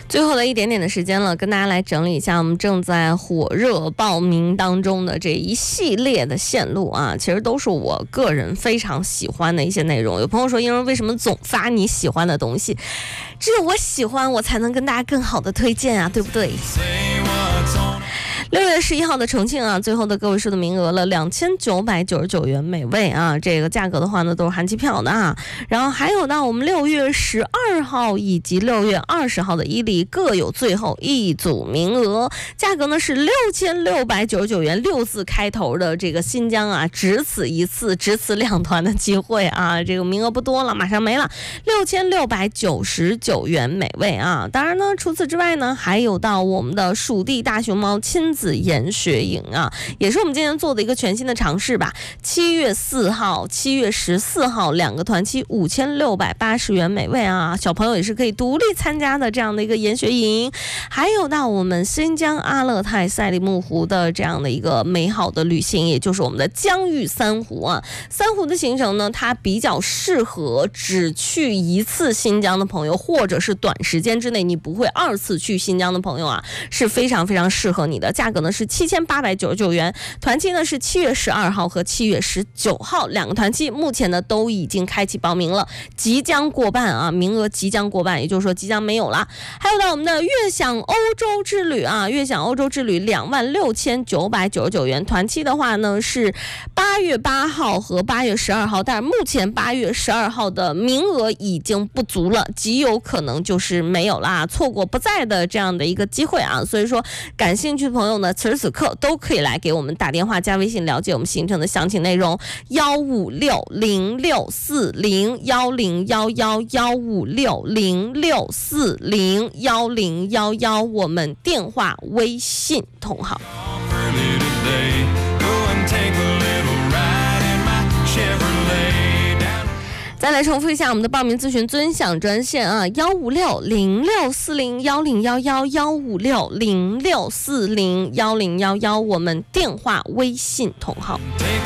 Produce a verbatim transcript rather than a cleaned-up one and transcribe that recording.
最后的一点点的时间了，跟大家来整理一下我们正在火热报名当中的这一系列的线路啊，其实都是我个人非常喜欢的一些内容。有朋友说，因为为什么总发你喜欢的东西？只有我喜欢，我才能跟大家更好的推荐啊，对不对？六月十一号的重庆啊，最后的个位数的名额了两千九百九十九元每位啊，这个价格的话呢都是含机票的啊。然后还有呢，我们六月十二号以及六月二十号的伊犁各有最后一组名额，价格呢是六千六百九十九元，六字开头的这个新疆啊，只此一次，只此两团的机会啊，这个名额不多了，马上没了，六千六百九十九元每位啊。当然呢，除此之外呢，还有到我们的蜀地大熊猫亲子研学营啊，也是我们今天做的一个全新的尝试吧。七月四号、七月十四号两个团期五千六百八十元每位啊，小朋友也是可以独立参加的这样的一个研学营。还有到我们新疆阿勒泰赛里木湖的这样的一个美好的旅行，也就是我们的疆域三湖啊。三湖的行程呢，它比较适合只去一次新疆的朋友，或者是短时间之内你不会二次去新疆的朋友啊，是非常非常适合你的。价格呢是七千八百九十九元，团期呢是七月十二号和七月十九号两个团期，目前呢都已经开启报名了，即将过半啊，名额即将过半，也就是说即将没有了。还有到我们的悦享欧洲之旅啊，悦享欧洲之旅两万六千九百九十九元，团期的话呢是八月八号和八月十二号，但是目前八月十二号的名额已经不足了，极有可能就是没有啦，错过不在的这样的一个机会啊。所以说感兴趣的朋友呢，此时此刻都可以来给我们打电话加微信了解我们行程的详情内容，幺五六零六四零幺零幺幺幺五六零六四零幺零幺幺，我们电话微信同号。再来重复一下我们的报名咨询尊享专线啊，幺五六零六四零幺零幺幺幺五六零六四零幺零幺幺，我们电话微信同号。